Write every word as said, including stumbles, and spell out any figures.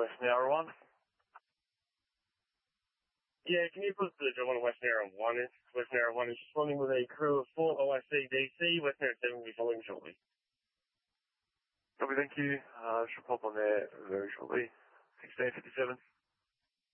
West Narrow one. Yeah, can you put the job on West Narrow one? West Narrow one is responding with a crew of four O I C D C. West Narrow seven will be following shortly. Copy, thank you. Uh, should pop on there very shortly. sixteen fifty-seven.